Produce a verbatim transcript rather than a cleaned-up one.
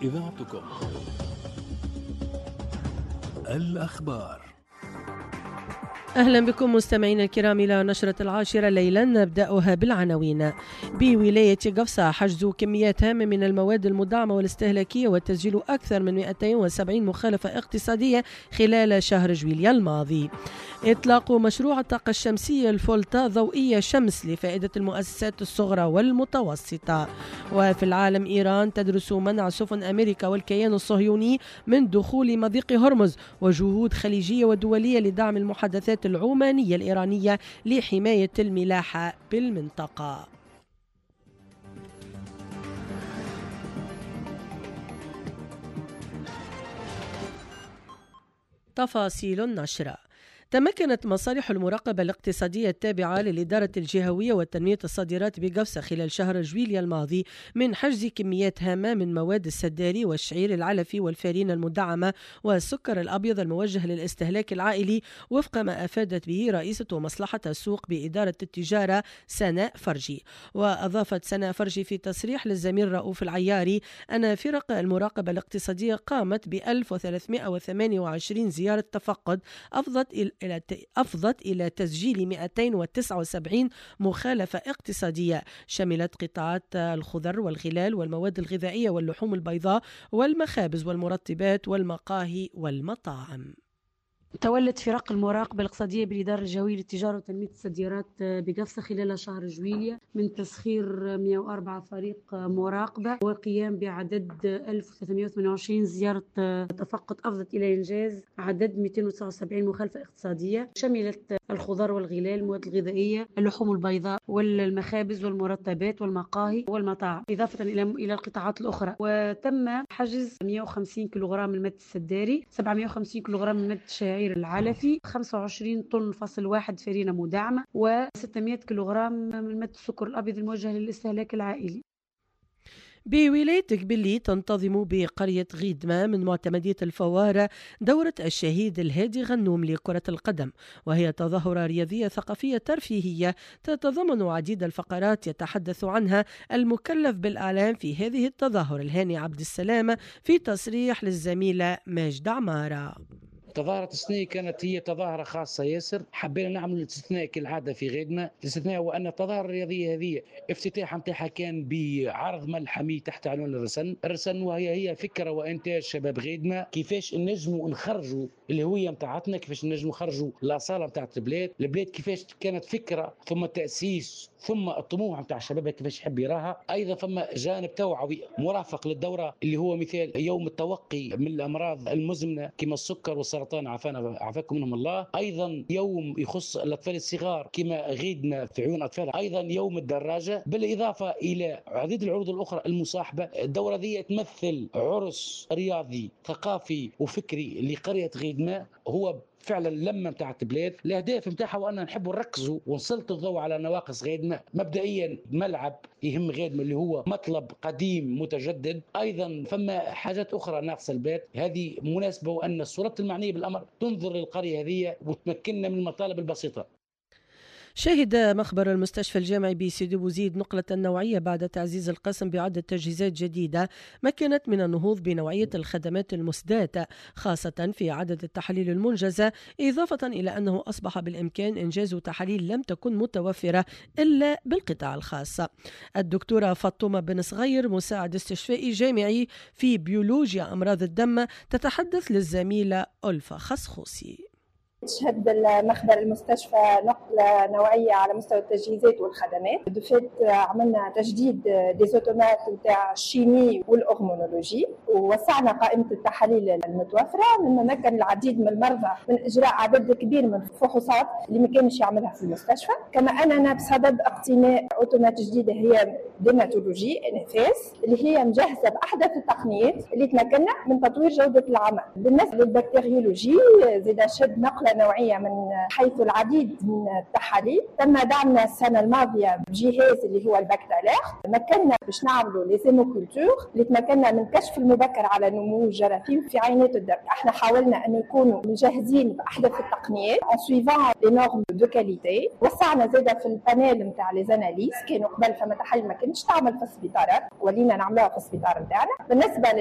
إذاعتكم الأخبار. أهلا بكم مستمعينا الكرام إلى نشرة العاشرة ليلا، نبدأها بالعناوين. بولاية قفصة حجز كميات هامة من المواد المدعمة والاستهلاكية وتسجيل أكثر من مئتين وسبعين مخالفة اقتصادية خلال شهر جويلية الماضي. إطلاق مشروع الطاقة الشمسية الفولتا ضوئية شمس لفائدة المؤسسات الصغرى والمتوسطة. وفي العالم، إيران تدرس منع سفن أمريكا والكيان الصهيوني من دخول مضيق هرمز، وجهود خليجية ودولية لدعم المحادثات العمانية الإيرانية لحماية الملاحة بالمنطقة. تفاصيل النشرة. تمكنت مصالح المراقبة الاقتصادية التابعة للإدارة الجهوية وتنمية الصادرات بقفصة خلال شهر جويلية الماضي من حجز كميات هامة من مواد السداري والشعير العلفي والفارينة المدعمة والسكر الأبيض الموجه للاستهلاك العائلي، وفق ما أفادت به رئيسة مصلحة السوق بإدارة التجارة سناء فرجي. وأضافت سناء فرجي في تصريح للزميل رؤوف العياري أن فرق المراقبة الاقتصادية قامت ب ألف وثلاثمئة وثمانية وعشرين زيارة تفقد أفضت إلى أفضت إلى تسجيل مئتين وتسعة وسبعين مخالفة اقتصادية شملت قطاعات الخضر والغلال والمواد الغذائية واللحوم البيضاء والمخابز والمرطبات والمقاهي والمطاعم. تولت فرق المراقبة الاقتصادية بالإدارة الجهوية للتجارة وتنمية الصادرات بقفصة خلال شهر جويلية من تسخير مئة وأربعة فريق مراقبة وقيام بعدد ألف وثلاثمئة وثمانية وعشرين زيارة تفقد أفضت إلى إنجاز عدد مئتين وتسعة وسبعين مخالفة اقتصادية شملت الخضار والغلال، المواد الغذائية، اللحوم البيضاء والمخابز والمرطبات والمقاهي والمطاعم، إضافة إلى إلى القطاعات الأخرى. وتم حجز مئة وخمسين كيلوغرام من المد السداري، سبعمئة وخمسين كيلوغرام من المد الشعير العلفي، خمسة وعشرين طن فاصل واحد فارينة مدعمة، وستمئة كيلوغرام من مد السكر الأبيض الموجه للاستهلاك العائلي. بولاية قبلي تنتظم بقرية غيدمة من معتمدية الفوارة دورة الشهيد الهادي غنوم لكرة القدم، وهي تظاهرة رياضية ثقافية ترفيهية تتضمن عديد الفقرات يتحدث عنها المكلف بالإعلام في هذه التظاهرة الهاني عبد السلام في تصريح للزميلة ماجدة عمارة. تظاهرة السنة كانت هي تظاهرة خاصة ياسر، حبينا نعمل استثناء كالعادة في غيدمة. الاستثناء هو أن التظاهرة الرياضية هذه افتتاح متاعها كان بعرض ملحمي تحت عنوان الرسن. الرسن وهي هي فكرة وإنتاج شباب غيدمة، كيفاش نجموا نخرجوا الهوية متاعتنا، كيفاش نجموا نخرجوا الأصالة متاعت البلاد، البلاد كيفاش كانت فكرة ثم تأسيس ثم الطموح متاع الشباب كيفاش يحب يراها. أيضا ثم جانب توعوي مرافق للدورة اللي هو مثال يوم التوقي من الأمراض المزمنة كما السكر والسرطان عافانا عافاكم منهم الله. أيضا يوم يخص الأطفال الصغار كما غيدنا في عيون أطفال. أيضا يوم الدراجة، بالإضافة إلى عديد العروض الأخرى المصاحبة. الدورة دي تمثل عرس رياضي ثقافي وفكري لقرية غيدنا، هو فعلا لما متاعت البلاد. الاهداف متاعها وان نحبوا نركزوا ونسلطوا الضوء على نواقص غيدمة. مبدئيا ملعب يهم غيدمة اللي هو مطلب قديم متجدد، ايضا فما حاجات اخرى ناقصه البلاد. هذه مناسبه وان السلطات المعنيه بالامر تنظر للقريه هذه وتمكننا من المطالب البسيطه. شهد مخبر المستشفى الجامعي بسيدي بوزيد نقلة نوعية بعد تعزيز القسم بعدة تجهيزات جديدة مكنت من النهوض بنوعية الخدمات المسداة، خاصة في عدد التحاليل المنجزة، إضافة إلى أنه أصبح بالإمكان إنجاز تحاليل لم تكن متوفرة إلا بالقطاع الخاص. الدكتورة فاطمة بن صغير مساعد استشفائي جامعي في بيولوجيا أمراض الدم تتحدث للزميلة ألفا خصخوصي. تشهد المخبر المستشفى نقلة نوعية على مستوى التجهيزات والخدمات. دفعت عملنا تجديد ديزوتومات نتاع الشيمي والأغمونولوجي، ووسعنا قائمة التحاليل المتوفرة، مما مكن العديد من المرضى من إجراء عدد كبير من الفحوصات اللي ما كانش يعملها في المستشفى. كما أننا بصدد اقتناء أوتومات جديدة هي ديماتولوجي انفاس اللي هي مجهزة بأحدث التقنيات اللي تمكننا من تطوير جودة العمل. بالنسبة للبكتيريولوجي زاد شد نقلة نوعية من حيث العديد من التحاليل. تم دعمنا السنة الماضية بجهاز اللي هو البكتالاخ، مكننا باش نعملوا لي زيموكولتور اللي تمكننا من كشف المبكر على نمو الجراثيم في عينات الدم. احنا حاولنا أن يكونوا مجهزين بأحدث التقنيات en suivant les normes de qualité. وسعنا زادة في البانيل نتاع لي زاناليز، كانوا قبل فما تحاليل ما كانتش تعمل في السبيطارات ولينا نعملوها في السبيطار نتاعنا. بالنسبة